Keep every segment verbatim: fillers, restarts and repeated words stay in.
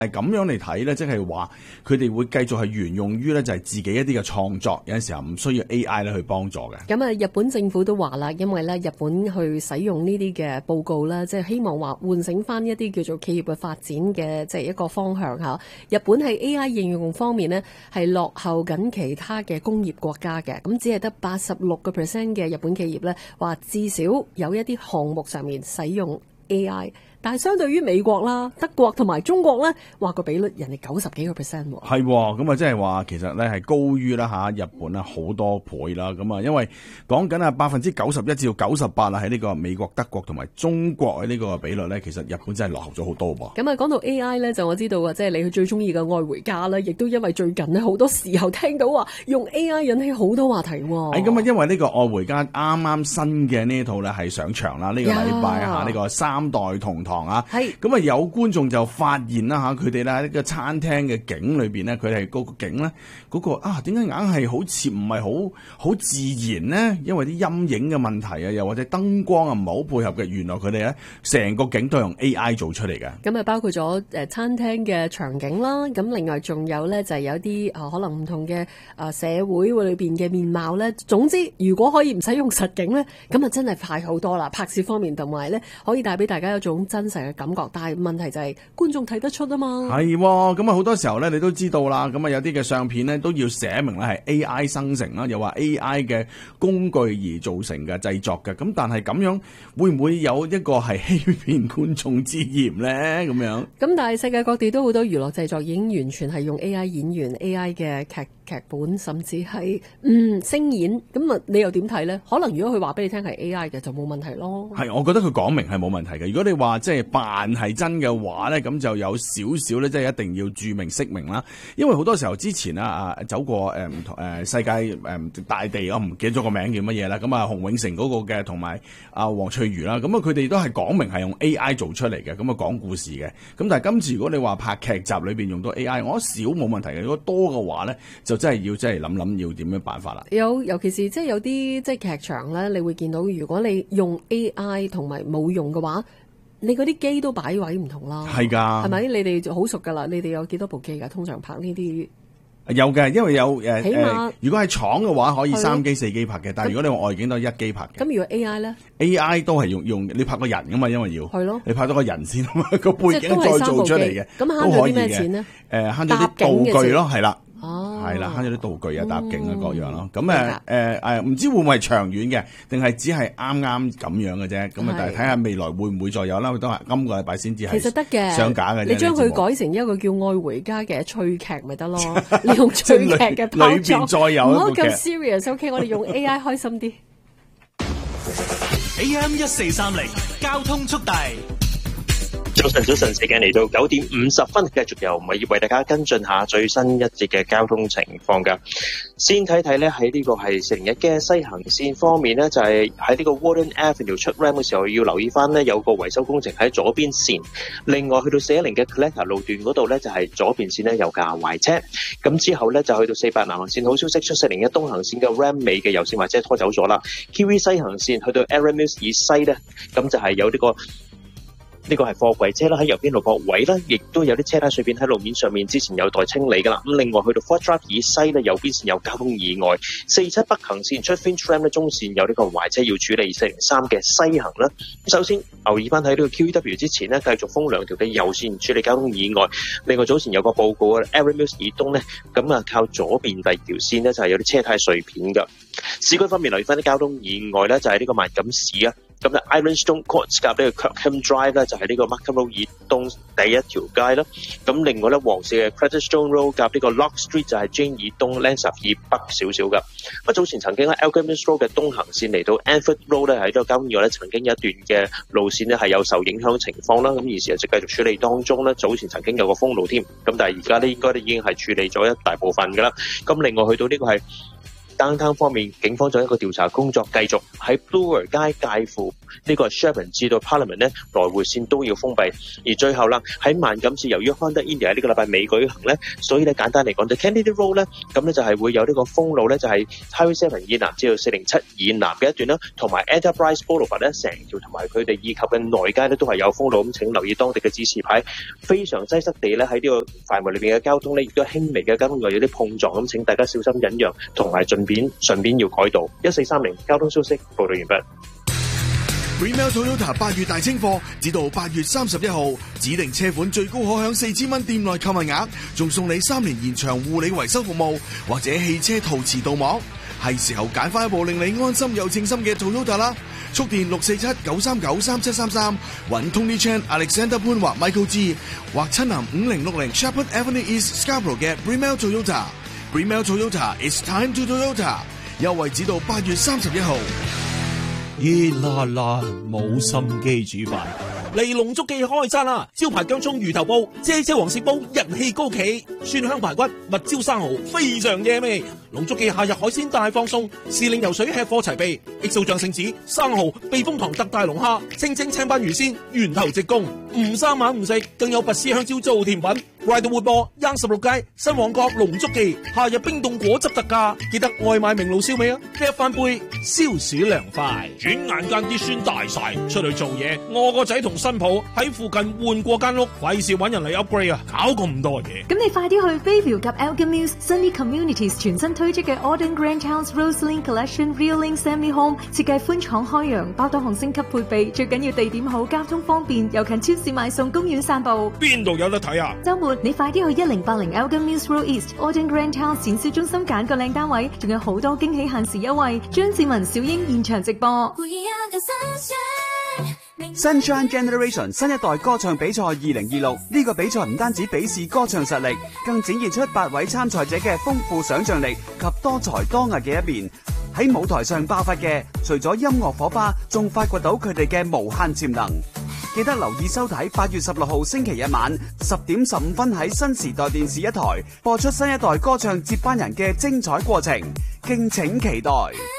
係咁樣嚟睇咧，即係話佢哋會繼續係沿用於咧就係自己一啲嘅創作，有陣時候唔需要 A I 咧去幫助嘅。 咁啊，日本政府都話啦，因為咧日本去使用呢啲嘅報告啦，即係希望話喚醒翻一啲叫做企業嘅發展嘅即係一個方向嚇。日本喺 A I 應用方面呢，係落後緊其他嘅工業國家嘅，咁只係得八十六個 percent 嘅日本企業咧話至少有一啲項目上面使用 A I。但係相對於美國啦、德國同埋中國咧，話個比率人哋九十幾個 percent 喎。 係咁啊，即係話其實咧係高於啦嚇日本啦好多倍啦。咁啊，因為講緊啊百分之九十一至到九十八啊，喺呢個美國、德國同埋中國嘅呢個比率咧，其實日本真係落後咗好多噃。 咁啊，講到 A I 咧，就我知道啊，即係你最中意嘅《愛回家》咧，亦都因為最近咧好多時候聽到話用 A I 引起好多話題喎。 誒咁啊，因為呢個《愛回家》啱啱新嘅呢一套咧係上場啦，呢、呢個禮拜嚇呢個三代同堂啊。 係。 咁啊，有觀眾就發現啦嚇，佢哋咧喺呢個餐廳嘅景裏邊咧，佢哋嗰個景咧嗰個啊，點解硬係好似唔係好好自然呢？因為啲陰影嘅問題啊，又或者燈光啊唔係好配合嘅。原來佢哋咧成個景都係用 A I 做出嚟嘅。 咁啊，包括咗誒餐廳嘅場景啦，咁另外仲有咧就係有啲啊可能唔同嘅啊社會裏邊嘅面貌咧。總之，如果可以唔使用實景咧，咁啊真係快好多啦。拍攝方面同埋咧，可以帶俾大家一種真實嘅感覺。但係問題就係觀眾睇得出啊嘛。 係喎，咁啊好多時候咧，你都知道啦。咁啊有啲嘅相片咧都要寫明咧係 A I 生成啦，又話 A I 嘅工具而造成嘅製作嘅。咁但係咁樣會唔會有一個係欺騙觀眾之嫌咧？咁樣咁但係世界各地都好多娛樂製作已經完全係用 A I 演員、A I 嘅劇劇本，甚至係嗯聲演。咁啊，你又點睇咧？可能如果佢話俾你聽係 A I 嘅，就冇問題咯。 係，我覺得佢講明係冇問題嘅。如果你話即係扮係真嘅話咧，咁就有少少咧，即係一定要注明釋明啦。因為好多時候之前啊啊走過誒唔同誒世界誒、呃、大地，我唔記得咗個名叫乜嘢啦。咁啊洪永城嗰個嘅同埋啊黃翠如啦，咁啊佢哋都係講明係用 A I 做出嚟嘅，咁啊講故事嘅。咁但係今次如果你話拍劇集裏邊用到 A I，我覺得少冇問題嘅。如果多嘅話咧，就真係要真係諗諗要點樣辦法啦。 有尤其是即係有啲即係劇場咧，你會見到如果你用 A I 同埋冇用嘅話，你嗰啲機都擺位唔同啦。 係㗎， 係咪？你哋就好熟㗎啦。你哋有幾多部機㗎？通常拍呢啲有嘅，因為有誒起碼、呃、 如果係廠嘅話，可以三機四機拍嘅。但係如果你話外景都係一機拍嘅。 咁如果 A I 咧 ？A I 都係用用你拍個人㗎嘛，因為要係咯， 你拍到個人先啊嘛，個背景再做出嚟嘅。 咁慳咗啲咩錢咧？ 誒慳咗啲道具咯，係啦。 哦， 係啦，慳咗啲道具啊、搭景啊各樣咯。咁誒誒誒，唔知會唔會係長遠嘅，定係只係啱啱咁樣嘅啫。咁啊，但係睇下未來會唔會再有啦。都係今個禮拜先至係。 其實得嘅， 上架嘅啫。 你將佢改成一個叫《愛回家》嘅趣劇咪得咯？你用趣劇嘅包裝， 裏邊再有一個劇。 唔好咁 serious，OK？ 我哋用 A I 開心啲。 A M 一四三零交通速遞。 早晨，早晨，時間嚟到九點五十分，繼續由米葉為大家跟進下最新一節嘅交通情況噶。先睇睇咧，喺呢個係四零一嘅西行線方面咧，就係喺呢個 Warden Avenue 出 Ram 嘅時候，要留意翻咧，有個維修工程喺左邊線。另外去到四一零嘅 Collector 路段嗰度咧，就係左邊線咧有架壞車。咁之後咧就去到四八南行線，好消息出四零一東行線嘅 Ram 尾嘅油線壞車拖走咗啦。Kiwi 西行線去到 Aaron Mills 以西咧，咁就係有呢個。呢個係貨櫃車啦，喺右邊路駁位啦，亦都有啲車胎碎片喺路面上面，之前有待清理噶啦。咁另外去到 Fort Drive 以西咧，右邊線有交通意外。四七北行線出 Finch Ram 咧，中線有呢個壞車要處理。四零三嘅西行啦。首先留意翻喺呢個 Q E W 之前呢，繼續封兩條嘅右線處理交通意外。另外早前有個報告啊 Aaron Mills 以東呢，咁啊靠左邊第二條線呢，就係有啲車胎碎片噶。市區方面留意翻啲交通意外咧，就係呢個萬錦市啊。咁咧 Ironstone Court 夾呢個 Kirkham Drive 咧，就係呢個 Markham Road 以東第一條街啦。咁另外咧，黃氏嘅 Creditstone Road 夾呢個 Lock Street 就係 Jane 以東 Lansdowne 以北少少噶。咁早前曾經喺 Alchemist Road 嘅東行線嚟到 Anfield Road 咧，喺呢個交通意外咧，曾經有一段嘅路線咧係有受影響情況啦。咁現時就繼續處理當中咧。早前曾經有個封路添，咁但係而家咧應該咧已經係處理咗一大部分噶啦。咁另外去到呢個係 downtown 方面，警方做一個調查工作，繼續喺 Bloor 街介乎呢個 Sherbourne 至到 Parliament 咧來回線都要封閉。而最後啦，喺萬錦市由於 Honda India 呢個禮拜尾舉行咧，所以咧簡單嚟講，就 Kennedy Road 咧，咁咧就係會有呢個封路咧，就係 Highway Seven 以南至到四零七以南嘅一段啦，同埋 Enterprise Boulevard 咧成條同埋佢哋以及嘅內街咧都係有封路，咁請留意當地嘅指示牌。非常擠塞地咧喺呢個範圍裏邊嘅交通咧，亦都輕微嘅交通有啲碰撞，咁請大家小心忍讓，同埋順便順便要改道。一四三零交通消息報道完畢。 Bremel Toyota 八月大清貨，至到八月三十一號，指定車款最高可享四千蚊店內購物額，仲送你三年延長護理維修服務，或者汽車陶瓷鍍膜。係時候揀翻一部令你安心又稱心嘅 Toyota 啦！速電六四七九三九三七三三，揾 Tony Chan、Alexander 潘或 Michael G， 或親臨五零六零 Shepherd Avenue East Scarborough 嘅 Bremel Toyota。Bremel Toyota It's time to Toyota， 優惠至到八月三十一號。 熱辣辣冇心機煮飯，嚟龍足記開餐啦！招牌薑葱魚頭煲、啫啫黃鱔煲人氣高企，蒜香排骨、蜜椒生蠔非常惹味。龍足記夏日海鮮大放送，時令游水吃貨齊備，X O醬聖子、生蠔、避風塘特大龍蝦、清清青斑魚鮮、源頭直供，唔三晚唔食，更有拔絲香蕉做甜品。Ryde 活播，Young 十六街新旺角龍足記，夏日冰凍果汁特價，記得外賣明路燒味啊！一翻杯消暑涼快。轉眼間啲孫大晒，出去做嘢，我個仔同新抱喺附近換過間屋，費事揾人嚟 upgrade 啊，搞咁多嘢。 咁你快啲去 Bayview 及 Elgin Mills Sunny Communities 全新推出嘅 Auden Grand House Roseland Collection Real-Link Semi Home， 設計寬敞開揚，包多項升級配備，最緊要地點好，交通方便，又近超市買餸、公園散步。 邊度有得睇啊？ 週末你快啲去一零八零 Elgin Mills Road East Auden Grand House 展銷中心揀個靚單位，仲有好多驚喜限時優惠。張志文、小英現場直播。 Sunshine Generation 新一代歌唱比賽二零二六，呢個比賽唔單止比試歌唱實力，更展現出八位參賽者嘅豐富想象力及多才多藝嘅一面。喺舞台上爆發嘅，除咗音樂火花，仲發掘到佢哋嘅無限潛能。記得留意收睇八月十六號星期日晚十點十五分喺新時代電視一台播出新一代歌唱接班人嘅精彩過程，敬請期待。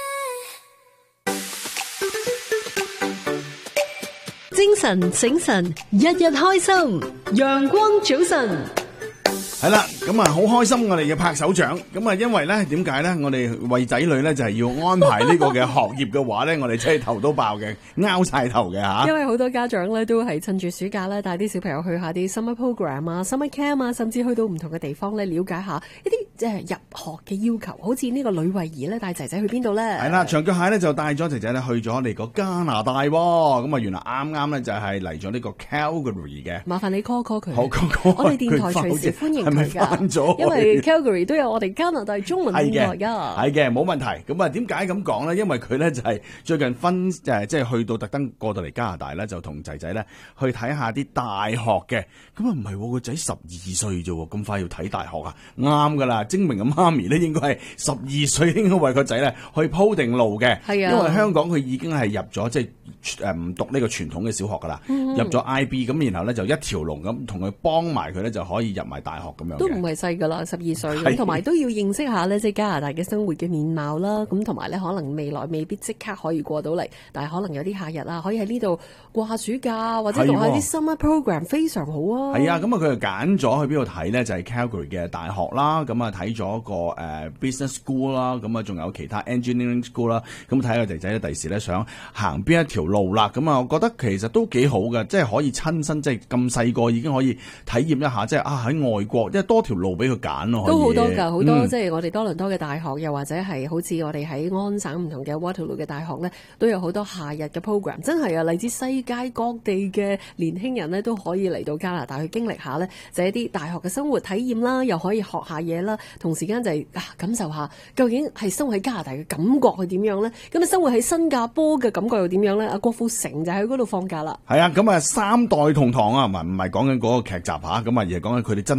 精神醒神，日日開心，陽光早晨。 係啦，咁啊好開心，我哋要拍手掌。咁啊，因為咧，點解咧？我哋為仔女咧就係要安排呢個嘅學業嘅話咧，我哋真係頭都爆嘅，拗晒頭嘅吓。 因為好多家長咧都係趁住暑假咧，帶啲小朋友去下啲 summer program 啊、summer camp 啊，甚至去到唔同嘅地方咧，了解下一啲即係入學嘅要求。好似呢個呂慧儀咧，帶仔仔去邊度咧？係啦，長腳蟹咧就帶咗仔仔咧去咗嚟個加拿大喎。咁啊，原來啱啱咧就係嚟咗呢個 Calgary 嘅。 麻煩你 call call 佢。 好 call call。 我哋電台隨時歡迎。 係咪翻咗？ 因為 Calgary 都有我哋加拿大中文電台㗎。 係嘅，冇問題。咁啊，點解咁講咧？因為佢咧就係最近分誒，即係去到特登過到嚟加拿大咧，就同仔仔咧去睇下啲大學嘅。咁啊，唔係個仔十二歲啫，咁快要睇大學啊？啱㗎啦，精明嘅媽咪咧應該係十二歲應該為個仔咧去鋪定路嘅。係啊，因為香港佢已經係入咗即係誒唔讀呢個傳統嘅小學㗎啦，嗯、入咗 I B 咁，然後咧就一條龍咁同佢幫埋佢咧就可以入埋大學咁樣。 都唔係細噶啦，十二歲咁，同埋都要認識下咧，即係加拿大嘅生活嘅面貌啦。咁同埋咧，可能未來未必即刻可以過到嚟，但係可能有啲夏日啊，可以喺呢度過下暑假，或者讀下啲 summer program，非常好啊。係啊，咁啊，佢就揀咗去邊度睇咧？就係、是、Calgary 嘅大學啦。咁啊，睇咗個誒、uh, business school 啦。咁啊，仲有其他 engineering school 啦。咁睇個仔仔咧，第時咧想行邊一條路啦。咁啊，我覺得其實都幾好嘅，即係可以親身，即係咁細個已經可以體驗一下，即係啊喺外國，因為多條路俾佢揀咯。都好多㗎，好多、嗯、即係我哋多倫多嘅大學，又或者係好似我哋喺安省唔同嘅 Waterloo 嘅大學咧，都有好多夏日嘅 program。真係啊，嚟自世界各地嘅年輕人咧，都可以嚟到加拿大去經歷下咧，就係一啲大學嘅生活體驗啦，又可以學下嘢啦，同時間就係、是、啊感受下究竟係生活喺加拿大嘅感覺係點樣咧？咁啊，生活喺新加坡嘅感覺又點樣咧？阿郭富城就喺嗰度放假啦。 係啊，咁啊三代同堂啊，唔係唔係講緊嗰個劇集嚇，咁啊而係講緊佢哋真係三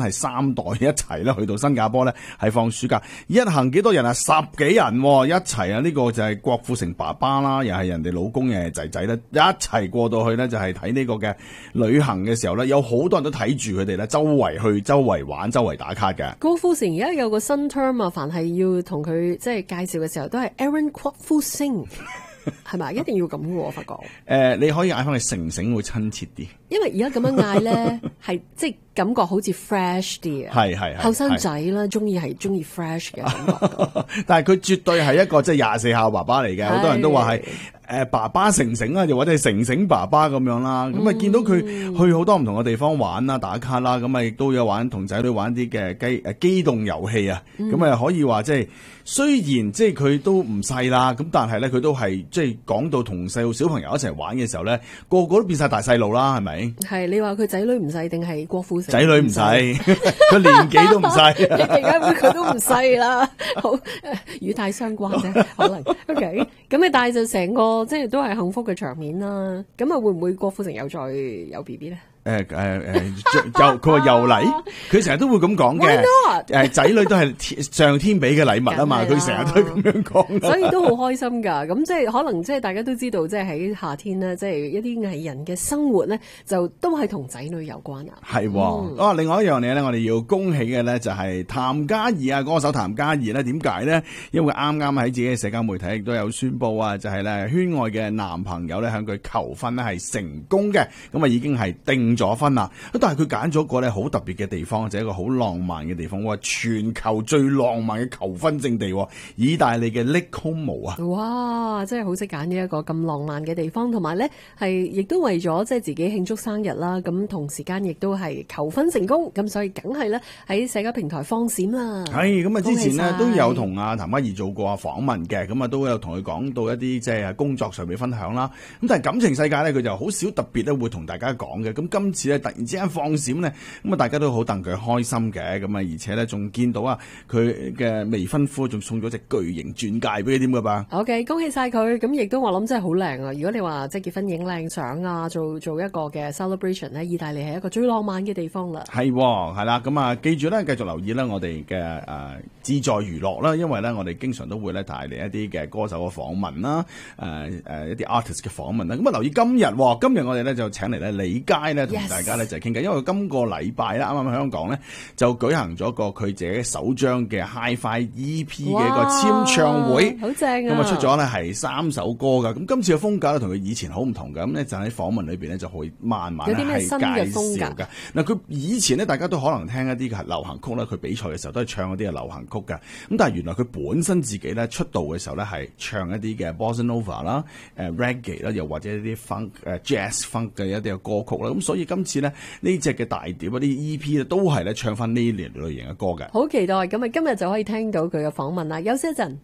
三代一齊咧去到新加坡咧係放暑假，一行幾多人啊？十幾人、啊、一齊啊！呢、這個就係郭富城爸爸啦，又係人哋老公嘅仔仔咧，一齊過到去咧就係睇呢個嘅旅行嘅時候咧，有好多人都睇住佢哋咧，周圍去、周圍玩、周圍打卡嘅。 郭富城而家有個新 term 啊，凡係要同佢即係介紹嘅時候，都係 Aaron 郭富城。係咪？一定要咁嘅喎，我發覺。誒、 呃，你可以嗌翻佢成成會親切啲。 因為而家咁樣嗌咧，係即係感覺好似 fresh 啲啊。係係係。後生仔啦，中意係中意 fresh 嘅感覺。但係佢絕對係一個即係廿四孝爸爸嚟嘅，好多人都話係誒爸爸成成啦，又或者係成成爸爸咁樣啦。咁、嗯、啊見到佢去好多唔同嘅地方玩啦、打卡啦，咁啊亦都有玩同仔女玩啲嘅機誒機動遊戲啊。咁、嗯、啊可以話即係雖然即係佢都唔細啦，咁但係咧佢都係即係講到同細路小朋友一齊玩嘅時候咧，個個都變晒大細路啦，係咪？係你話佢仔女唔細定係郭富城？仔女唔細，佢年紀都唔細。你而家佢都唔細啦，好與太相關啫，可能。OK， 咁你但係就成個即係都係幸福嘅場面啦。咁啊會唔會郭富城又再有 B B 咧？誒誒誒，又佢話又嚟，佢成日都會咁講嘅。誒，仔女都係上天俾嘅禮物啊嘛，佢成日都係咁樣講，所以都好開心噶。咁即係可能即係大家都知道，即係喺夏天咧，即係一啲藝人嘅生活咧，就都係同仔女有關啊。係，哦，另外一樣嘢咧，我哋要恭喜嘅咧就係譚嘉儀啊，歌手譚嘉儀咧，點解咧？因為啱啱喺自己嘅社交媒體亦都有宣布啊，就係咧圈外嘅男朋友咧向佢求婚咧係成功嘅，咁啊已經係定咗婚啦，但係佢揀咗個咧好特別嘅地方，就係一個好浪漫嘅地方，哇！全球最浪漫嘅求婚勝地，意大利嘅 Lake Como 啊！哇，真係好識揀呢一個咁浪漫嘅地方，同埋咧係亦都為咗即係自己慶祝生日啦，咁同時間亦都係求婚成功，咁所以梗係咧喺社交平台放閃啦。係咁啊！之前呢都有同阿譚嘉儀做過訪問嘅，咁啊都有同佢講到一啲即係工作上面分享啦。咁但係感情世界咧，佢就好少特別咧會同大家講嘅。咁今次咧突然之間放閃咧，咁啊大家都好戥佢開心嘅，咁啊而且咧仲見到啊佢嘅未婚夫仲送咗隻巨型鑽戒俾佢點噶吧 ？OK， 恭喜晒佢，咁亦都我諗真係好靚啊！如果你話即係結婚影靚相啊，做做一個嘅 celebration 咧，意大利係一個最浪漫嘅地方啦。係係啦，咁啊記住咧，繼續留意咧我哋嘅誒志在娛樂啦，因為咧我哋經常都會咧帶嚟一啲嘅歌手嘅訪問啦，誒、呃、誒、呃、一啲 artist 嘅訪問啦。咁啊留意今日，今日我哋咧就請嚟咧李佳咧同大家咧就係傾偈，因為今個禮拜咧啱啱喺香港咧就舉行咗個佢自己首張嘅 Hi-Fi E P 嘅一個簽唱會，好正啊！咁啊出咗咧係三首歌噶，咁今次嘅風格咧同佢以前好唔同嘅，咁咧就喺訪問裏邊咧就可以慢慢係介紹嘅。嗱，佢以前咧大家都可能聽一啲嘅流行曲啦，佢比賽嘅時候都係唱一啲嘅流行曲噶，咁但係原來佢本身自己咧出道嘅時候咧係唱一啲嘅 Bossa Nova 啦、誒 Reggae 啦，又或者一啲 Funk 誒 Jazz Funk 嘅一啲嘅歌曲啦，咁所以今次咧呢隻嘅大碟嗰啲 E P 咧都係咧唱翻呢類類型嘅歌嘅。好期待，咁啊今日就可以聽到佢嘅訪問啦。休息一陣。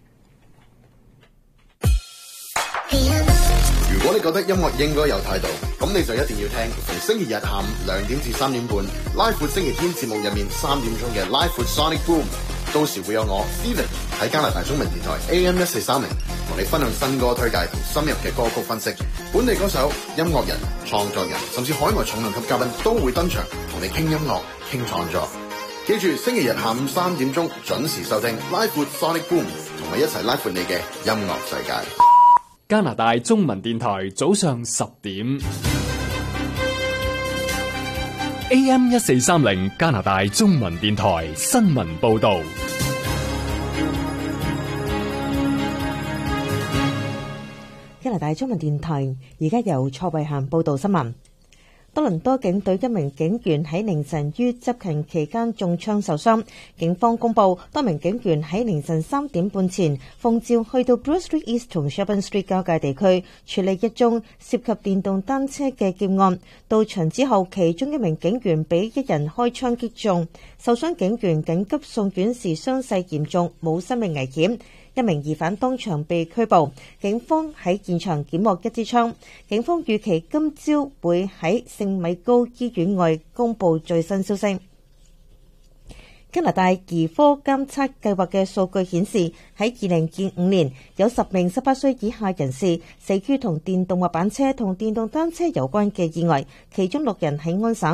如果你覺得音樂應該有態度，咁你就一定要聽逢星期日下午兩點至三點半拉闊星期天節目入面三點鐘嘅拉闊 Sonic Boom， 到時會有我 Steven 喺加拿大中文電台 A M 一四三零同你分享新歌推介同深入嘅歌曲分析，本地歌手、音樂人、創作人甚至海外重量級嘉賓都會登場同你傾音樂、傾創作。記住星期日下午三點鐘準時收聽拉闊 Sonic Boom， 同我一齊拉闊你嘅音樂世界。 加拿大中文電台早上十點 A M 一四三零加拿大中文電台新聞報道。 加拿大中文電台而家由蔡慧嫻報道新聞。多倫多警隊一名警員喺凌晨於執勤期間中槍受傷，警方公布多名警員喺凌晨三點半前奉召去到 Bruce Street East 同 Sherbourne Street 交界地區處理一宗涉及電動單車嘅劫案。到場之後，其中一名警員被一人開槍擊中，受傷警員緊急送院時傷勢嚴重，冇生命危險。一名疑犯當場被拘捕，警方喺現場檢獲一支槍。警方預期今朝會喺聖米高醫院外公布最新消息。加拿大兒科監測計劃嘅數據顯示，喺二零二五年有十名十八歲以下人士死於同電動滑板車同電動單車有關嘅意外，其中六人喺安省。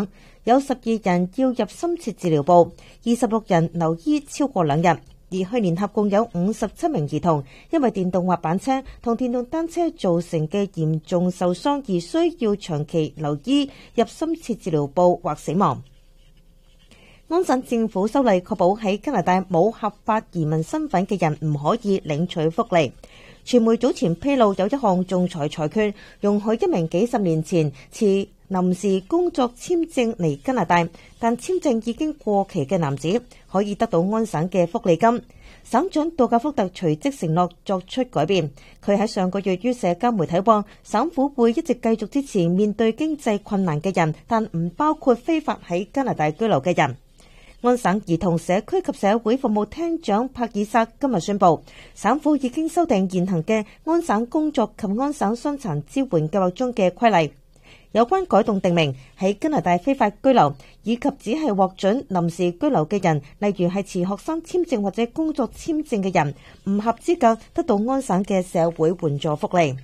有十二人要入深切治療部，二十六人留醫超過兩日。而去年合共有五十七名兒童因為電動滑板車同電動單車造成嘅嚴重受傷而需要長期留醫入深切治療部或死亡。安省政府修例確保喺加拿大冇合法移民身份嘅人唔可以領取福利。傳媒早前披露有一項仲裁裁決，容許一名幾十年前持臨時工作簽證嚟加拿大，但簽證已經過期嘅男子可以得到安省嘅福利金。省長杜格福特隨即承諾作出改變。佢喺上個月於社交媒體話，省府會一直繼續支持面對經濟困難嘅人，但唔包括非法喺加拿大居留嘅人。安省兒童社區及社會服務廳長帕爾薩今日宣布，省府已經修訂現行嘅安省工作及安省傷殘支援計劃中嘅規例。有關改動定明，喺加拿大非法居留以及只係獲准臨時居留嘅人，例如係持學生簽證或者工作簽證嘅人，唔合資格得到安省嘅社會援助福利。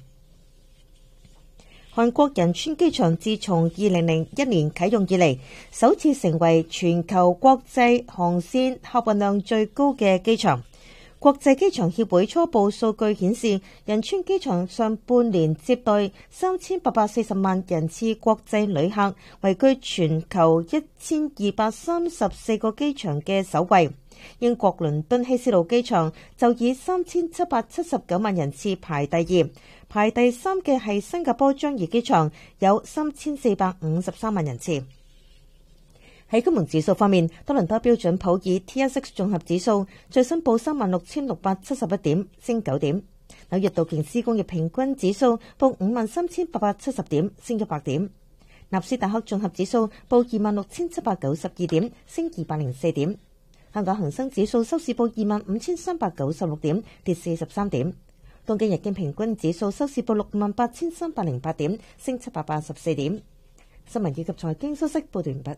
韓國仁川機場自從二零零一年啟用以嚟，首次成為全球國際航線客運量最高嘅機場。國際機場協會初步數據顯示，仁川機場上半年接待三千八百四十萬人次國際旅客，位居全球一千二百三十四個機場嘅首位。英國倫敦希斯路機場就以三千七百七十九萬人次排第二，排第三嘅係新加坡樟宜機場，有三千四百五十三萬人次。喺金融指數方面，多倫多標準普爾 T S X 綜合指數最新報三萬六千六百七十一點，升九點；紐約道瓊斯工業平均指數報五萬三千八百七十點，升一百點；納斯達克綜合指數報二萬六千七百九十二點，升二百零四點；香港恒生指數收市報二萬五千三百九十六點，跌四十三點；東京日經平均指數收市報六萬八千三百零八點，升七百八十四點。新聞以及財經消息報道完畢。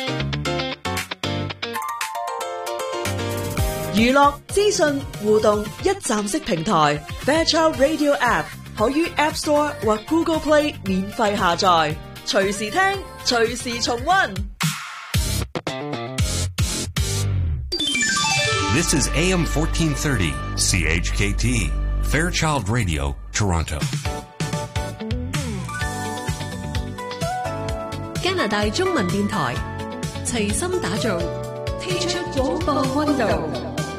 娛樂資訊互動一站式平台 Fairchild Radio App 可於 App Store 或 Google Play 免費下載，隨時聽，隨時重溫。 This is A M fourteen thirty C H K T Fairchild Radio Toronto。 加拿大中文電台齊心打造，踢出廣播溫度。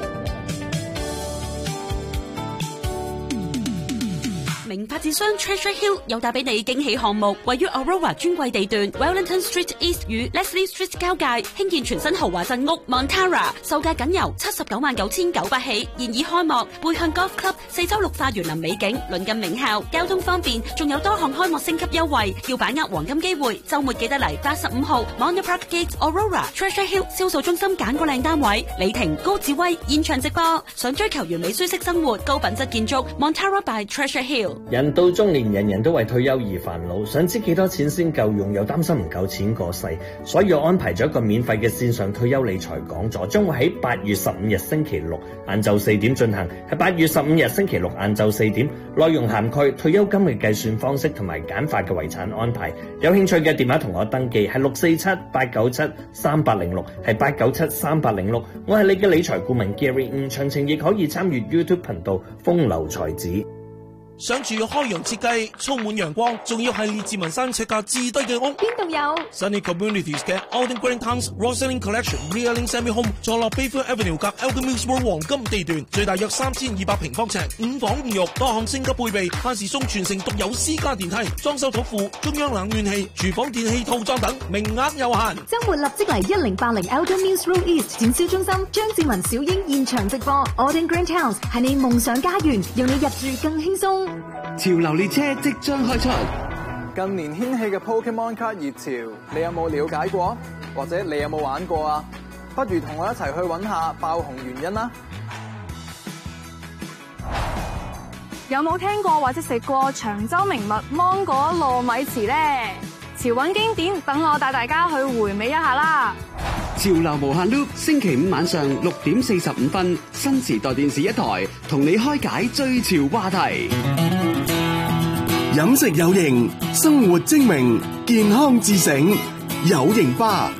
名發展商 Treasure Hill 有帶俾你驚喜項目，位於 Aurora 專櫃地段 Wellington Street East 與 Leslie Street 交界，興建全新豪華鎮屋 Montara， 售價僅由七十九萬九千九百起，現已開幕。背向 Golf Club， 四周綠化園林美景，鄰近名校，交通方便，仲有多項開幕升級優惠，要把握黃金機會。週末記得嚟八十五號 Mountain Park Gate Aurora Treasure Hill 銷售中心揀個靚單位。李婷、高志威現場直播，想追求完美舒適生活、高品質建築 Montara by Treasure Hill。 人到中年，人人都為退休而煩惱，想知幾多錢先夠用，又擔心唔夠錢過世，所以我安排咗一個免費嘅線上退休理財講座，將會喺八月十五日星期六晏晝四點進行。喺八月十五日星期六晏晝四點，內容涵蓋退休金嘅計算方式同埋簡化嘅遺產安排。有興趣嘅電話同我登記係六四七八九七三八零六，係八九七三八零六。我係你嘅理財顧問 Gary， 唔詳情亦可以參與 YouTube 頻道風流才子。 想住開揚設計，充滿陽光，仲要係列治文山尺價至低嘅屋。 邊度有 Sunny Communities 嘅 Alden Green Towns Rosalind Collection Realing Semi Home 坐落 Bayfield Avenue 夾 Elgin Mills Road 黃金地段，最大約三千二百平方尺，五房五浴，多項升級配備，萬事松全城獨有私家電梯，裝修土庫，中央冷暖氣，廚房電器套裝等，名額有限。 周末立即嚟一零八零 Elgin Mills Road East 展銷中心，張志文、小英現場直播。Alden Green Towns 係你夢想家園，讓你入住更輕鬆。 潮流列車即將開出， 近年掀起嘅 Pokemon 卡熱潮，你有冇了解過？或者你有冇玩過啊？不如同我一齊去揾下爆紅原因啦！ 有冇聽過或者食過長洲名物芒果糯米糍呢？潮韻經典，等我帶大家去回味一下啦！ 潮流無限 loop， 星期五晚上六點四十五分，新時代電視一台同你開解最潮話題。 飲食有型，生活精明，健康自省。 有型吧。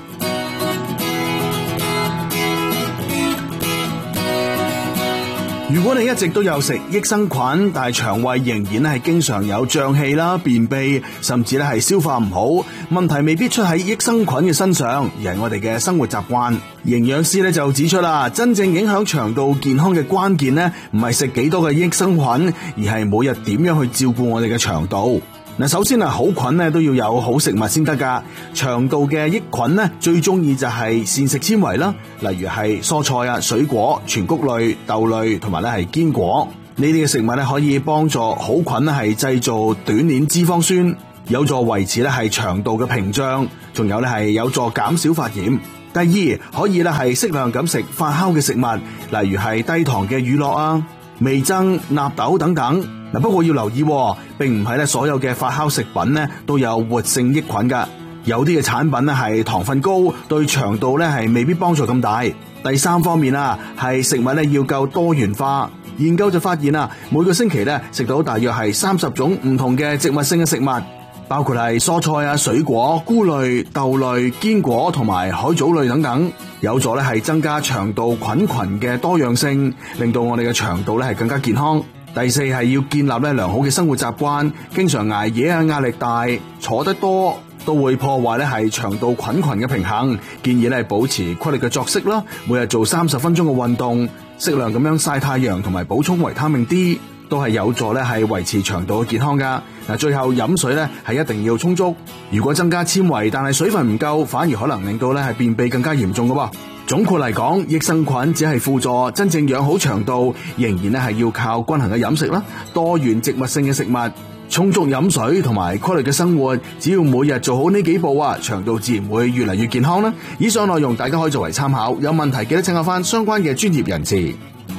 如果你一直都有食益生菌，但係腸胃仍然係經常有脹氣啦、便秘，甚至咧係消化唔好，問題未必出喺益生菌嘅身上，而係我哋嘅生活習慣。營養師咧就指出啦，真正影響腸道健康嘅關鍵呢，唔係食幾多嘅益生菌，而係每日點樣去照顧我哋嘅腸道。嗱，首先啊，好菌咧都要有好食物先得噶。腸道嘅益菌呢，最中意就係膳食纖維啦，例如係蔬菜啊、水果、全穀類、豆類同埋咧係堅果。呢啲嘅食物咧可以幫助好菌咧係製造短鏈脂肪酸，有助維持咧係腸道嘅屏障，仲有咧係有助減少發炎。第二，可以咧係適量咁食發酵嘅食物，例如係低糖嘅乳酪啊、味噌、納豆等等。嗱，不過要留意，並唔係咧所有嘅發酵食品咧都有活性益菌噶，有啲嘅產品咧係糖分高，對腸道咧係未必幫助咁大。第三方面啊，係食物咧要夠多元化。研究就發現啊，每個星期咧食到大約係三十種唔同嘅植物性嘅食物，包括係蔬菜啊、水果、菇類、豆類、堅果同埋海藻類等等，有助咧係增加腸道菌群嘅多樣性，令到我哋嘅腸道咧係更加健康。第四係要建立咧良好嘅生活習慣，經常捱夜啊、壓力大、坐得多都會破壞咧係腸道菌群嘅平衡。建議咧保持規律嘅作息啦，每日做三十分鐘嘅運動，適量咁樣曬太陽同埋補充維他命 D， 都係有助咧係維持腸道嘅健康噶。嗱，最後飲水咧係一定要充足，如果增加纖維但係水分唔夠，反而可能令到咧係便秘更加嚴重噶噃。總括嚟講，益生菌只係輔助，真正養好腸道仍然咧係要靠均衡嘅飲食啦，多元植物性嘅食物，充足飲水同埋規律嘅生活，只要每日做好呢幾步啊，腸道自然會越嚟越健康啦。以上內容大家可以作為參考，有問題記得請教翻相關嘅專業人士。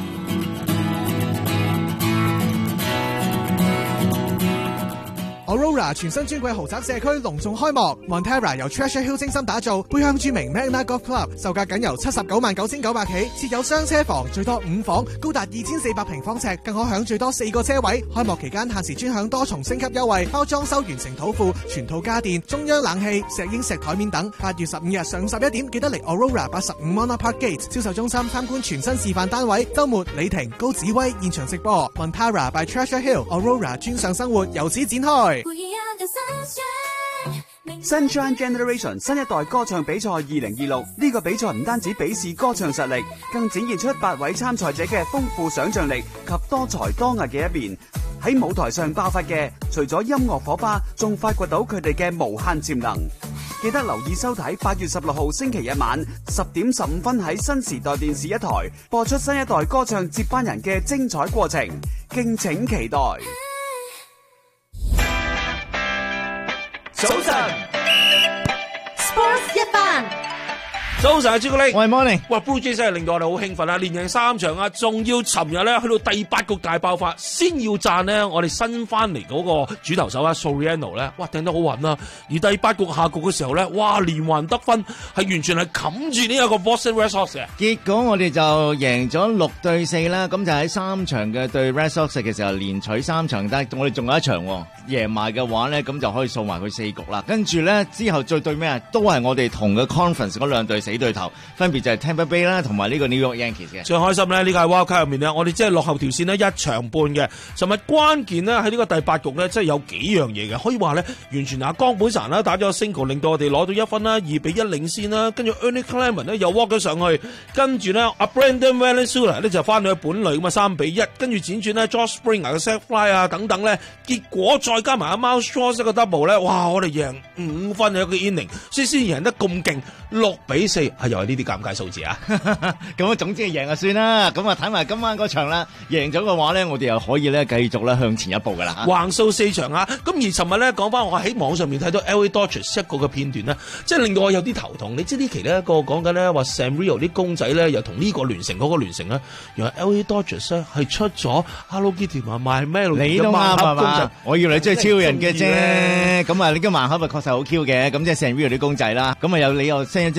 Aurora 全新尊貴豪宅社區隆重開幕 ，Montara 由 Treasure Hill 精心打造，背向著名 Magna Golf Club， 售價僅由七十九萬九千九百起，設有雙車房，最多五房，高達二千四百平方尺，更可享最多四個車位。開幕期間限時專享多重升級優惠，包裝修完成土庫、全套家電、中央冷氣、石英石台面等。八月十五日上午十一點，記得嚟 Aurora 八十五 Monarch Park Gate 銷售中心參觀全新示範單位。週末李婷、高子威現場直播 ，Montara by Treasure Hill Aurora 專上生活由此展開。 Sunshine Generation 新一代歌唱比賽二零二六，呢個比賽唔單止比試歌唱實力，更展現出八位參賽者嘅豐富想象力及多才多藝嘅一面。喺舞台上爆發嘅，除咗音樂火花，仲發掘到佢哋嘅無限潛能。記得留意收睇八月十六號星期日晚十點十五分喺新時代電視一台播出新一代歌唱接班人嘅精彩過程，敬請期待。 早晨 ，Sports 一班。 早晨啊，朱古力， 我係 Morning。 哇 ，Blue Jays 真係令到我哋好興奮啊！連贏三場啊，仲要尋日咧去到第八局大爆發，先要讚呢我哋新翻嚟嗰個主投手啊 Soriano 咧，哇掟得好穩啦！而第八局下局嘅時候咧，哇連環得分係完全係冚住呢一個 Boston Red Sox 嘅。 結果我哋就贏咗六對四啦，咁就喺三場嘅對 Red Sox 嘅時候連取三場，但係我哋仲有一場贏埋嘅話咧，咁就可以掃埋佢四局啦。跟住咧之後再對咩啊？都係我哋同嘅 Conference 嗰兩隊死對頭，分別就係 Tampa Bay 啦，同埋呢個 New York Yankees 嘅。 最開心咧，呢個係 Wildcard 入面咧，我哋即係落後條線呢一場半嘅。尋日關鍵呢喺呢個第八局咧，即係有幾樣嘢嘅，可以話咧完全阿江本神啦打咗個 single，令到我哋攞到一分啦，二比一領先啦。跟住 Ernie Clement 咧又 walk 咗上去，跟住咧阿 Brandon Valenzuela 咧就翻到去本壘咁啊三比一，跟住輾轉咧 George Springer 嘅 sac fly 啊等等咧，結果再加埋阿 Miles Straw 一個 double 咧，哇！我哋贏五分一個 inning， 所以先贏得咁勁，六比四係又係呢啲尷尬數字啊！ 咁啊，總之係贏就算啦。咁啊，睇埋今晚嗰場啦，贏咗嘅話咧，我哋又可以咧繼續咧向前一步噶啦。 橫掃四場啊！咁而尋日咧講翻，我喺網上面睇到 L A Dodgers 一個嘅片段咧，即係令到我有啲頭痛。你知呢期咧個講緊咧話 Sam Rio 啲公仔咧又同呢個聯成嗰個聯成咧，原來 L A Dodgers 咧係出咗 Hello Kitty 同埋 My Melody 你都啱係嘛？我以為你真係超人嘅啫。咁啊，呢個盲盒咪確實好 Q 嘅。咁即係 Sam Rio 啲公仔啦。咁啊有你又 send 咗誒個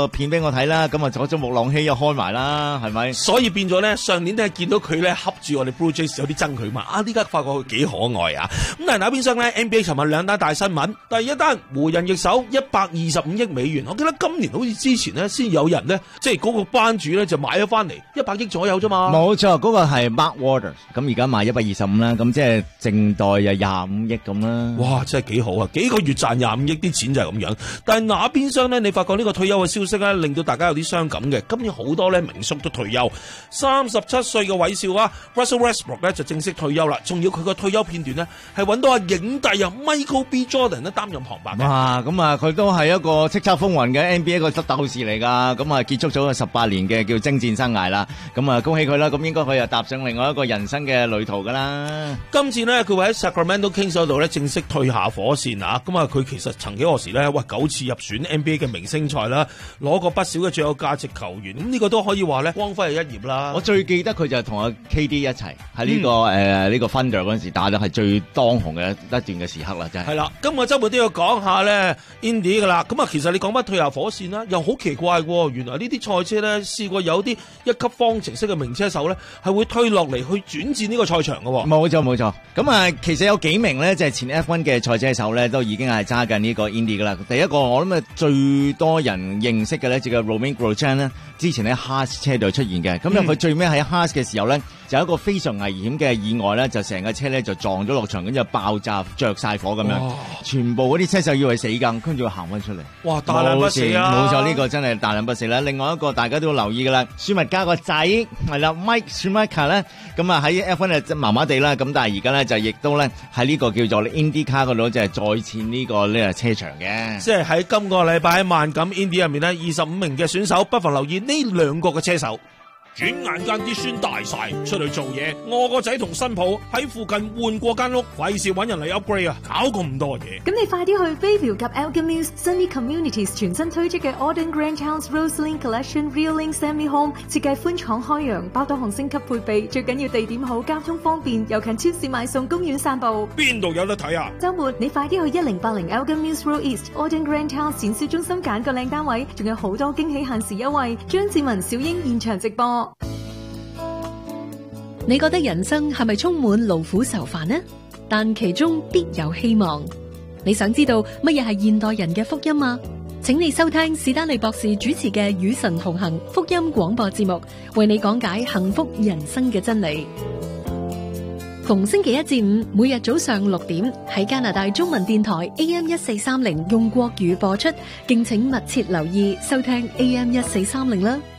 片俾我睇啦，咁啊嗰種木朗希又開埋啦，係咪？ 所以變咗咧，上年咧見到佢咧恰住我哋 Blue Jays 有啲憎佢嘛，啊呢家發覺佢幾可愛啊！咁但係那邊廂咧 N B A 尋日兩單大新聞，第一單湖人易手一百二十五億美元，我記得今年好似之前咧先有人咧，即係嗰個班主咧就買咗翻嚟一百億左右啫嘛。 冇錯，嗰、那個係 Mark Waters， 咁而家賣一百二十五啦，咁即係淨代又廿五億咁啦。 哇，真係幾好啊！幾個月賺廿五億，啲錢就係咁樣。但係那邊廂咧，你發覺呢個退休嘅消息咧，令到大家有啲傷感嘅。今年好多咧名宿都退休，三十七歲嘅韋少啊 ，Russell Westbrook 咧就正式退休啦。仲要佢個退休片段咧係揾到阿影帝啊 Michael B. Jordan 咧擔任旁白嘅。 哇，咁啊佢都係一個叱咤風雲嘅 N B A 個鬥士嚟㗎，咁啊結束咗個十八年嘅叫征戰生涯啦。咁啊恭喜佢啦，咁應該佢又踏上另外一個人生嘅旅途㗎啦。 今次呢，佢會喺 Sacramento Kings 嗰度咧正式退下火線啊！咁啊佢其實曾幾何時咧，哇九次入選 N B A 嘅明星賽啦，攞過不少嘅最有價值球員，咁呢個都可以話咧光輝嘅一頁啦。 我最記得佢就係同阿 K D 一齊喺呢個誒呢、嗯呃這個 Thunder 嗰陣時打得係最當紅嘅一段嘅時刻啦，真係。 係啦，今個週末都要講下咧 Indy 噶啦。咁啊，其實你講翻退下火線啦，又好奇怪喎！原來呢啲賽車咧試過有啲一級方程式嘅名車手咧係會退落嚟去轉戰呢個賽場嘅喎。 冇錯冇錯，咁啊其實有幾名咧就係前 F 一 嘅賽車手咧都已經係揸緊呢個 Indy 噶啦。第一個我諗啊最多人認識嘅咧就係 Romain Grosjean 咧，之前喺 Haas 車隊出現嘅。咁佢最尾喺 Haas 嘅時候咧，就有一個非常危險嘅意外咧，就成架車咧就撞咗落場，跟住爆炸着晒火咁樣，全部嗰啲車手以為死梗，跟住佢行翻出嚟。 哇！大難不死啊！ 冇錯，呢、這個真係大難不死啦。另外一個大家都留意噶啦，舒密加個仔係啦 Mike Schumacher 咧，咁啊喺 F 一 就麻麻地啦，咁但係而家咧就亦都咧喺呢個叫做 IndyCar 嗰度就係再戰呢個呢個車場嘅。 即係喺今個禮拜喺萬錦 Indy 入面咧，二十五名嘅選手，不妨留意呢兩個嘅車手。轉眼間啲孫大晒，出去做嘢，我個仔同新抱喺附近換過間屋，費事揾人嚟 upgrade 啊，搞咁多嘢。 咁你快啲去 Bayview 及 Elgin Mills Sunny Communities 全新推出嘅 Auden Grand Town's Roseland Collection Real Link Semi Home， 設計寬敞開揚，包多項升級配備，最緊要地點好，交通方便，又近超市買餸，公園散步。 邊度有得睇啊？ 週末你快啲去一零八零 Elgin Mills Road East Auden Grand Town 展銷中心揀個靚單位，仲有好多驚喜限時優惠。張志文、小英現場直播。 你覺得人生係咪充滿勞苦愁煩呢？但其中必有希望。你想知道乜嘢係現代人嘅福音啊？請你收聽史丹利博士主持嘅《與神同行》福音廣播節目，為你講解幸福人生嘅真理。逢星期一至五，每日早上六點喺加拿大中文電台 A M 一四三零用國語播出，敬請密切留意收聽 A M 一四三零啦。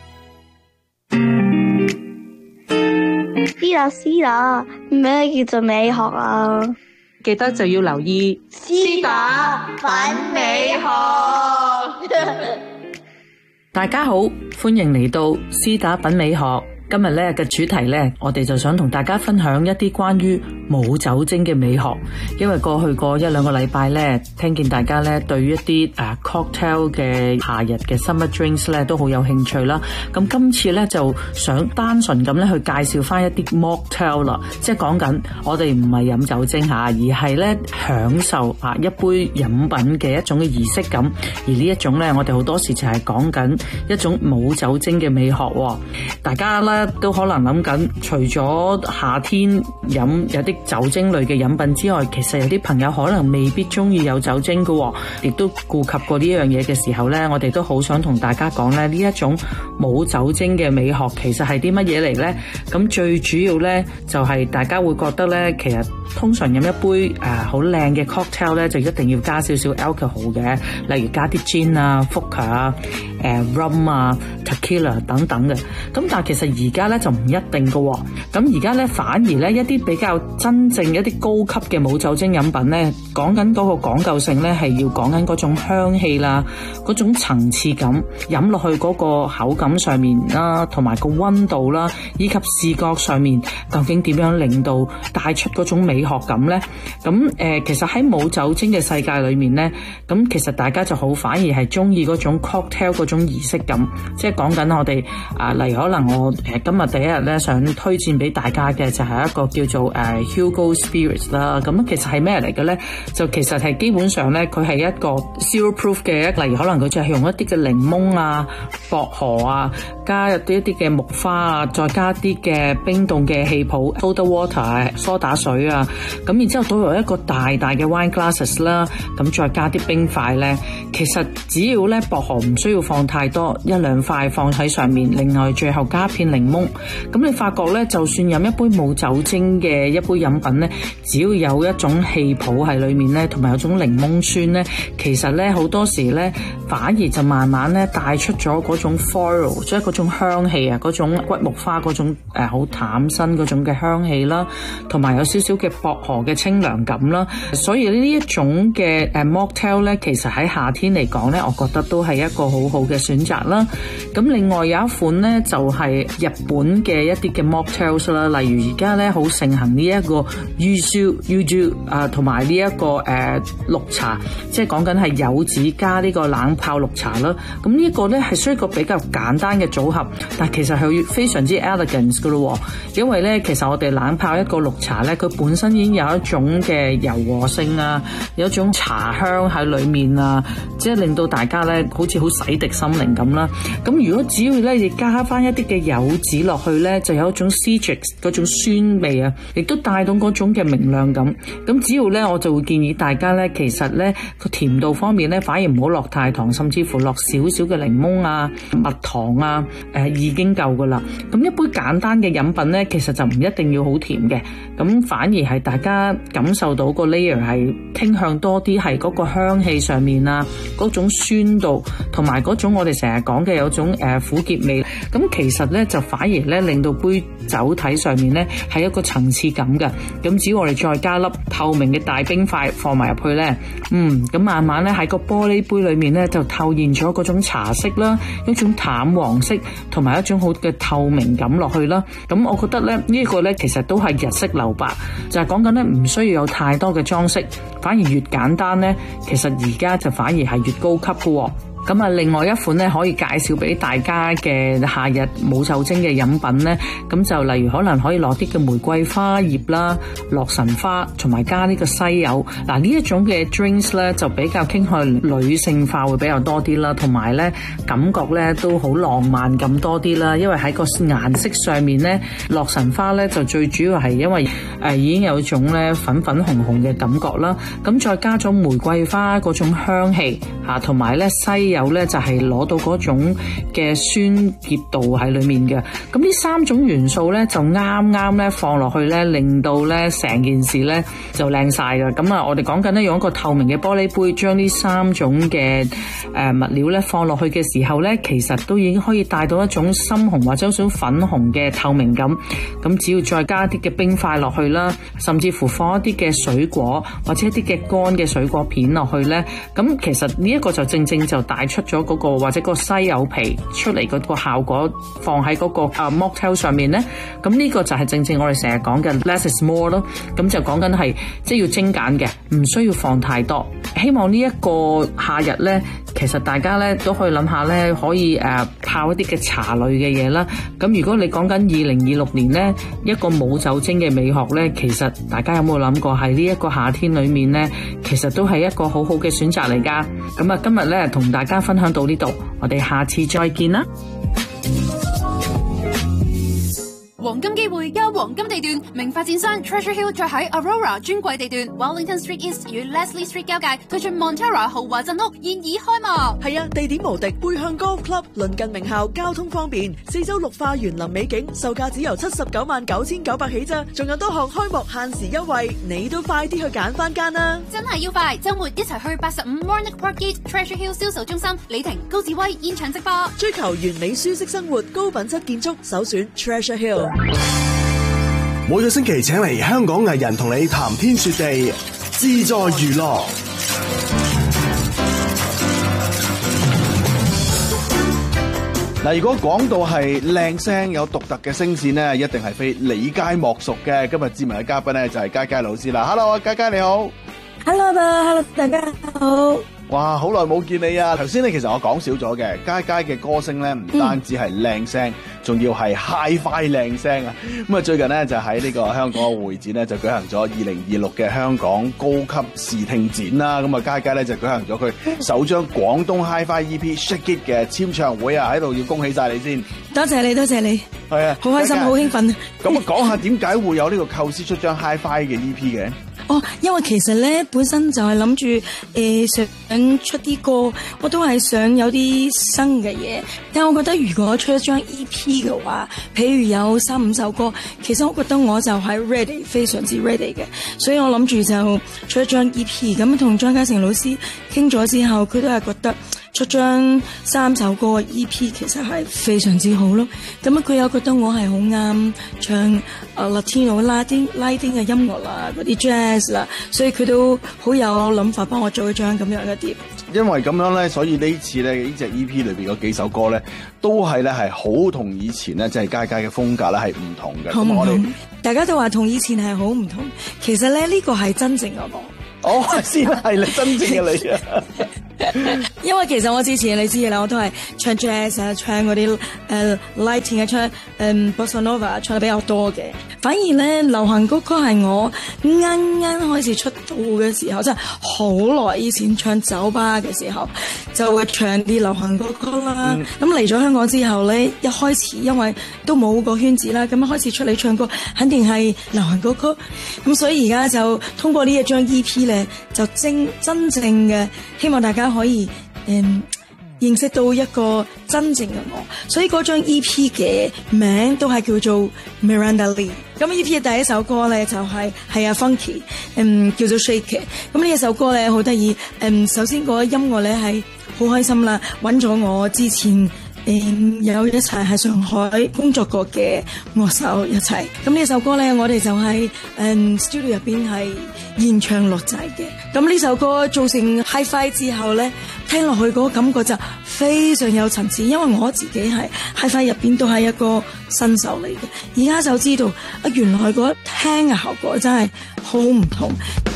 師啦師啦，咩叫做美學啊？ 記得就要留意師打品美學。 大家好，歡迎嚟到師打品美學。今日咧嘅主題咧，我哋就想同大家分享一啲關於冇酒精嘅美學。因為過去過一兩個禮拜咧，聽見大家咧對於一啲誒、uh, cocktail 嘅夏日嘅 summer drinks 咧都好有興趣啦。咁今次咧就想單純咁咧去介紹翻一啲 mocktail 啦，即係講緊我哋唔係飲酒精吓，而係咧享受啊一杯飲品嘅一種嘅儀式感。而呢一種咧，我哋好多時就係講緊一種冇酒精嘅美學。大家咧都可能諗緊，除咗夏天飲有啲酒精類嘅飲品之外，其實有啲朋友可能未必中意有酒精嘅，亦都顧及過呢樣嘢嘅時候呢，我哋都好想同大家講咧，呢一種冇酒精嘅美學其實係啲乜嘢嚟呢？咁最主要呢，就係、是、大家會覺得呢，其實通常飲一杯誒好靚嘅 cocktail 呢，就一定要加少少 alcohol 嘅，例如加啲 gin 啊、vodka 啊、誒 rum 啊、tequila 等等嘅。咁但係其實而家咧就唔一定嘅。咁而家咧反而咧一啲比較真正一啲高級嘅冇酒精飲品咧，講緊嗰個講究性咧係要講緊嗰種香氣啦，嗰種層次感，飲落去嗰個口感上面啦，同埋個溫度啦，以及視覺上面究竟點樣令到帶出嗰種美學感咧？咁誒、呃，其實喺冇酒精嘅世界裏面咧，咁其實大家就好反而係中意嗰種 cocktail 嗰種種儀式感，即係講緊我哋啊，例如可能我誒今日第一日咧想推薦俾大家嘅就係一個叫做誒、uh, Hugo Spirits 啦。咁其實係咩嚟嘅咧？就其實係基本上咧，佢係一個 zero proof 嘅一，例如可能佢就係用一啲嘅檸檬啊、薄荷啊，加入啲一啲嘅木花啊，再加啲嘅冰凍嘅氣泡 soda water 啊、梳打水啊，咁然之後倒入一個大大嘅 wine glasses 啦，咁再加啲冰塊咧，其實只要咧薄荷唔需要放太多，一兩塊放喺上面，另外最後加片檸檬，咁你發覺咧，就算飲一杯冇酒精嘅一杯飲品咧，只要有一種氣泡喺裏面咧，同埋有種檸檬酸咧，其實咧好多時咧反而就慢慢咧帶出咗嗰種 floral， 即係嗰種香氣啊，嗰種骨木花嗰種誒好、呃、淡身嗰種嘅香氣啦，同埋有少少嘅薄荷嘅清涼感啦，所以呢一種嘅誒 mocktail 咧，其實喺夏天嚟講咧，我覺得都係一個好好嘅選擇啦。咁另外有一款咧就係、是、日本嘅一啲嘅 mocktails 啦，例如而家咧好盛行呢一個 yuzu yuzu 啊，同埋呢一個誒、呃、綠茶，即係講緊係柚子加呢個冷泡綠茶啦。咁呢個咧係需要一個比較簡單嘅組合，但其實係非常之 elegant 噶咯，因為咧其實我哋冷泡一個綠茶咧，佢本身已經有一種嘅柔和性啊，有一種茶香喺裏面啊，即係令到大家咧好似好洗滌心靈咁啦。咁如果只要咧你加翻一啲嘅柚子落去咧，就有一種 citrus 嗰種酸味啊，亦都帶到嗰種嘅明亮感。咁只要咧我就會建議大家咧，其實咧個甜度方面咧反而唔好落太糖，甚至乎落少少嘅檸檬啊、蜜糖啊，誒、呃、已經夠噶啦。咁一杯簡單嘅飲品咧，其實就唔一定要好甜嘅，咁反而係大家感受到個 layer 係傾向多啲係嗰個香氣上面啊，嗰種酸度同埋嗰種我哋成日講嘅有種誒、呃、苦澀味。咁其實咧就反而咧令到杯酒體上面咧係一個層次感嘅。咁只要我哋再加粒透明嘅大冰塊放埋入去咧，嗯，咁慢慢咧喺個玻璃杯裏面咧就透現咗嗰種茶色啦，一種淡黃色同埋一種好嘅透明感落去啦。咁我覺得咧呢一個咧其實都係日式留白，就係講緊咧唔需要有太多嘅裝飾，反而越簡單咧，其實而家就反而係越高級嘅喎。咁啊，另外一款咧可以介紹俾大家嘅夏日冇酒精嘅飲品咧，咁就例如可能可以落啲嘅玫瑰花葉啦、洛神花，同埋加呢個西柚。嗱呢一種嘅 drinks 咧就比較傾向女性化會比較多啲啦，同埋咧感覺咧都好浪漫咁多啲啦。因為喺個顏色上面咧，洛神花咧就最主要係因為誒、呃、已經有一種咧粉粉紅紅嘅感覺啦，咁再加咗玫瑰花嗰種香氣嚇，同埋咧西柚有咧就係攞到嗰種嘅酸澀度喺裏面嘅，咁呢三種元素咧就啱啱咧放落去咧，令到咧成件事咧就靚晒㗎。咁啊，我哋講緊咧用一個透明嘅玻璃杯，將呢三種嘅誒物料咧放落去嘅時候咧，其實都已經可以帶到一種深紅或者一種粉紅嘅透明感。咁只要再加啲嘅冰塊落去啦，甚至乎放一啲嘅水果或者一啲嘅乾嘅水果片落去咧，咁其實呢一個就正正就帶出咗嗰個或者個西柚皮出嚟嗰個效果，放喺嗰個啊 mocktail 上面咧，咁呢個就係正正我哋成日講嘅 less is more 咯。咁就講緊係即係要精簡嘅，唔需要放太多。希望呢一個夏日咧，其實大家咧都可以諗下咧，可以誒泡一啲嘅茶類嘅嘢啦。咁如果你講緊二零二六年咧，一個冇酒精嘅美學咧，其實大家有冇諗過喺呢一個夏天裏面咧，其實都係一個好好嘅選擇嚟㗎。咁啊，今日咧同大家分享到呢度，我哋下次再見啦。 黃金機會加黃金地段，名發展商 Treasure Hill 再喺 Aurora 專櫃地段 Wellington Street East 與 Leslie Street 交界推出 Montera 豪華鎮屋，現已開幕。 係啊，地點無敵，背向 Golf Club， 鄰近名校，交通方便，四周綠化園林美景，售價只由七十九萬九千九百起咋，仲有多項開幕限時優惠，你都快啲去揀翻間啦！ 真係要快，周末一齊去八十五 Warnock Park Gate Treasure Hill 銷售中心，李婷、高志威現場直播。 追求完美舒適生活，高品質建築，首選 Treasure Hill。 每個星期請嚟香港藝人同你談天說地，自在娛樂。嗱，如果講到係靚聲有獨特嘅聲線呢，一定係非李佳莫屬嘅。今日知名嘅嘉賓呢，就係佳佳老師啦。Hello， 佳佳你好。 Hello，Hello， 大家好。 哇，好耐冇見你啊！頭先咧，其實我講少咗嘅，佳佳嘅歌聲咧，唔單止係靚聲，仲要係 Hi-Fi 靚聲啊！咁啊，最近咧就喺呢個香港嘅會展咧，就舉行咗二零二六嘅香港高級視聽展啦。咁啊，佳佳咧就舉行咗佢首張廣東 Hi-Fi E P Shake It 嘅簽唱會啊！喺度要恭喜晒你先。 多謝你，多謝你。 係啊， 好開心，好興奮。 咁啊，講下點解會有呢個構思出張 Hi-Fi 嘅 E P 嘅？ 哦，因為其實咧本身就係諗住誒想出啲歌，我都係想有啲新嘅嘢。但係我覺得如果出一張 E P 嘅話，譬如有三五首歌，其實我覺得我就係 ready， 非常之 ready 嘅。所以我諗住就出一張 E P。咁同張家誠老師傾咗之後，佢都係覺得出張三首歌嘅 E P 其實係非常之好咯。咁啊，佢又覺得我係好啱唱誒 Latino 拉丁拉丁嘅音樂啦，嗰啲 jazz 啦，所以佢都好有諗法幫我做一張咁樣嘅碟。 因為咁樣咧，所以呢次咧呢隻 E P 裏邊嗰幾首歌咧，都係咧係好同以前咧即係佳佳嘅風格咧係唔同嘅。 好唔同？ 咁我哋大家都話同以前係好唔同，其實咧呢個係真正嘅我。 哦，先係你真正嘅你啊！ 因為其實我之前你知嘅啦，我都係唱 jazz 啊，唱嗰啲誒 lighting 啊，唱誒、呃、bossa nova 唱得比較多嘅。反而咧流行歌曲係我啱啱開始出道嘅時候，即係好耐以前唱酒吧嘅時候，就會唱啲流行歌曲啦。咁嚟咗香港之後咧，一開始因為都冇個圈子啦，咁一開始出嚟唱歌，肯定係流行歌曲。咁所以而家就通過呢一張 E P 咧，就真真正嘅希望大家可以誒、嗯、認識到一個真正嘅我，所以嗰張 E P 嘅名都係叫做 Miranda Lee。咁 E P 嘅第一首歌咧就係、是、係阿 Funky， 嗯叫做 Shake It。咁呢一首歌咧好得意，嗯首先個音樂咧係好開心啦，揾咗我之前。誒有一齊喺上海工作過嘅樂手一齊，咁呢首歌咧，我哋就喺誒 studio 入邊係現場錄製嘅。咁呢首歌做成 Hi-Fi 之後咧，聽落去嗰個感覺就非常有層次，因為我自己係 Hi-Fi 入邊都係一個新手嚟嘅，而家就知道啊，原來嗰聽嘅效果真係好唔同。